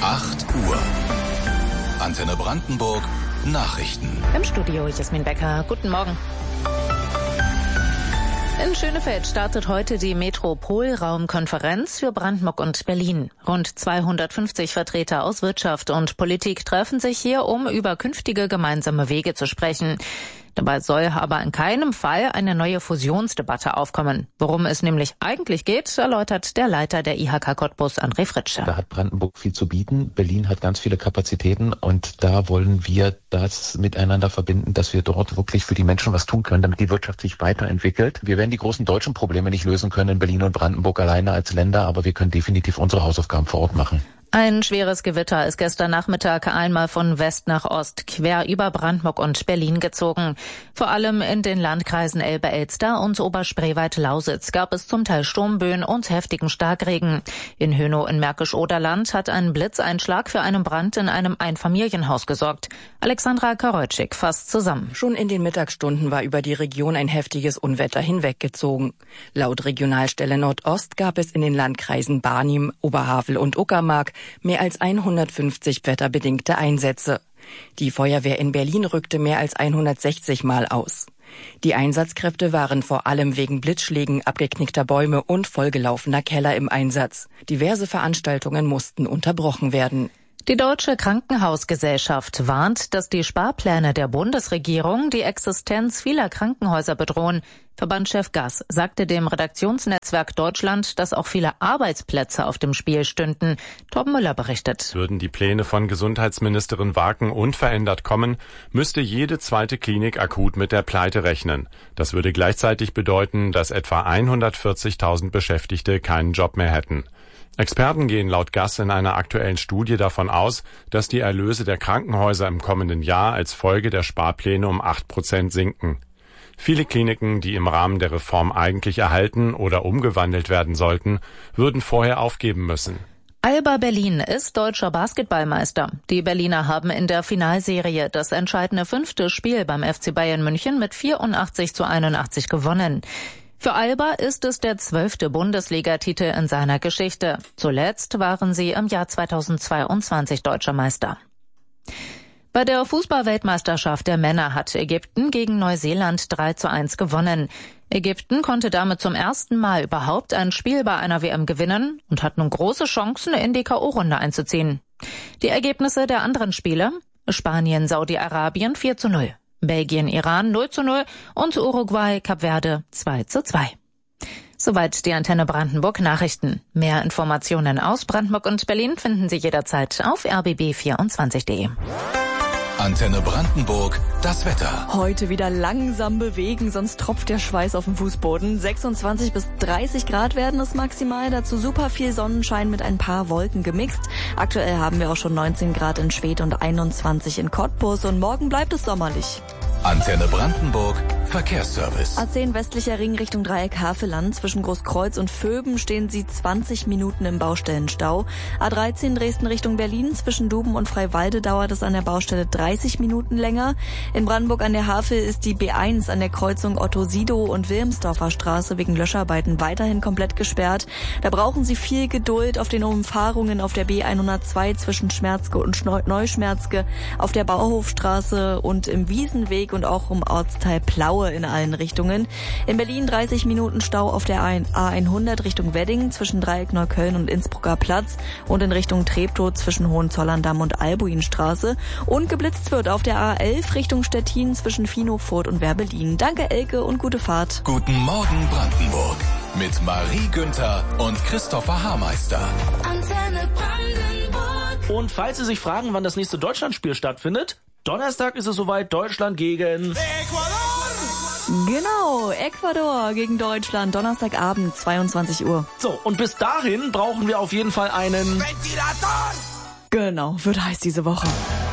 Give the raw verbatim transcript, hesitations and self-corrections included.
acht Uhr. Antenne Brandenburg Nachrichten. Im Studio Jasmin Becker. Guten Morgen. In Schönefeld startet heute die Metropolraumkonferenz für Brandenburg und Berlin. Rund zweihundertfünfzig Vertreter aus Wirtschaft und Politik treffen sich hier, um über künftige gemeinsame Wege zu sprechen. Dabei soll aber in keinem Fall eine neue Fusionsdebatte aufkommen. Worum es nämlich eigentlich geht, erläutert der Leiter der I H K Cottbus, André Fritsche. Da hat Brandenburg viel zu bieten. Berlin hat ganz viele Kapazitäten und da wollen wir das miteinander verbinden, dass wir dort wirklich für die Menschen was tun können, damit die Wirtschaft sich weiterentwickelt. Wir werden die großen deutschen Probleme nicht lösen können in Berlin und Brandenburg alleine als Länder, aber wir können definitiv unsere Hausaufgaben vor Ort machen. Ein schweres Gewitter ist gestern Nachmittag einmal von West nach Ost quer über Brandenburg und Berlin gezogen. Vor allem in den Landkreisen Elbe-Elster und Oberspreewald-Lausitz gab es zum Teil Sturmböen und heftigen Starkregen. In Hönow in Märkisch-Oderland hat ein Blitzeinschlag für einen Brand in einem Einfamilienhaus gesorgt. Alexandra Karolczyk fasst zusammen. Schon in den Mittagsstunden war über die Region ein heftiges Unwetter hinweggezogen. Laut Regionalstelle Nordost gab es in den Landkreisen Barnim, Oberhavel und Uckermark mehr als hundertfünfzig wetterbedingte Einsätze. Die Feuerwehr in Berlin rückte mehr als hundertsechzig Mal aus. Die Einsatzkräfte waren vor allem wegen Blitzschlägen, abgeknickter Bäume und vollgelaufener Keller im Einsatz. Diverse Veranstaltungen mussten unterbrochen werden. Die Deutsche Krankenhausgesellschaft warnt, dass die Sparpläne der Bundesregierung die Existenz vieler Krankenhäuser bedrohen. Verbandschef Gass sagte dem Redaktionsnetzwerk Deutschland, dass auch viele Arbeitsplätze auf dem Spiel stünden. Torben Müller berichtet. Würden die Pläne von Gesundheitsministerin Waken unverändert kommen, müsste jede zweite Klinik akut mit der Pleite rechnen. Das würde gleichzeitig bedeuten, dass etwa hundertvierzigtausend Beschäftigte keinen Job mehr hätten. Experten gehen laut Gass in einer aktuellen Studie davon aus, dass die Erlöse der Krankenhäuser im kommenden Jahr als Folge der Sparpläne um acht Prozent sinken. Viele Kliniken, die im Rahmen der Reform eigentlich erhalten oder umgewandelt werden sollten, würden vorher aufgeben müssen. Alba Berlin ist deutscher Basketballmeister. Die Berliner haben in der Finalserie das entscheidende fünfte Spiel beim F C Bayern München mit vierundachtzig zu einundachtzig gewonnen. Für Alba ist es der zwölfte Bundesligatitel in seiner Geschichte. Zuletzt waren sie im Jahr zweitausendzweiundzwanzig deutscher Meister. Bei der Fußball-Weltmeisterschaft der Männer hat Ägypten gegen Neuseeland drei zu eins gewonnen. Ägypten konnte damit zum ersten Mal überhaupt ein Spiel bei einer W M gewinnen und hat nun große Chancen, in die K O-Runde einzuziehen. Die Ergebnisse der anderen Spiele: Spanien, Saudi-Arabien vier zu null. Belgien, Iran null zu null und Uruguay, Kap Verde zwei zu zwei. Soweit die Antenne Brandenburg Nachrichten. Mehr Informationen aus Brandenburg und Berlin finden Sie jederzeit auf r b b vierundzwanzig punkt d e. Antenne Brandenburg, das Wetter. Heute wieder langsam bewegen, sonst tropft der Schweiß auf dem Fußboden. sechsundzwanzig bis dreißig Grad werden es maximal, dazu super viel Sonnenschein mit ein paar Wolken gemixt. Aktuell haben wir auch schon neunzehn Grad in Schwedt und einundzwanzig in Cottbus und morgen bleibt es sommerlich. Antenne Brandenburg, Verkehrsservice. A zehn westlicher Ring Richtung Dreieck Havelland. Zwischen Großkreuz und Vöben stehen Sie zwanzig Minuten im Baustellenstau. A dreizehn Dresden Richtung Berlin. Zwischen Duben und Freiwalde dauert es an der Baustelle dreißig Minuten länger. In Brandenburg an der Havel ist die B eins an der Kreuzung Otto-Sidow und Wilmsdorfer Straße wegen Löscharbeiten weiterhin komplett gesperrt. Da brauchen Sie viel Geduld auf den Umfahrungen auf der B hundertzwei zwischen Schmerzke und Neuschmerzke, auf der Bauhofstraße und im Wiesenweg und auch um Ortsteil Plaue in allen Richtungen. In Berlin dreißig Minuten Stau auf der A hundert Richtung Wedding zwischen Dreieck Neukölln und Innsbrucker Platz und in Richtung Treptow zwischen Hohenzollern-Damm und Albuinstraße. Und geblitzt wird auf der A elf Richtung Stettin zwischen Finofurt und Werbelin. Danke Elke und gute Fahrt. Guten Morgen Brandenburg mit Marie Günther und Christopher Haarmeister. Antenne Brandenburg. Und falls Sie sich fragen, wann das nächste Deutschlandspiel stattfindet, Donnerstag ist es soweit, Deutschland gegen Ecuador. Genau, Ecuador gegen Deutschland, Donnerstagabend, zweiundzwanzig Uhr. So, und bis dahin brauchen wir auf jeden Fall einen Ventilator. Genau, wird heiß diese Woche.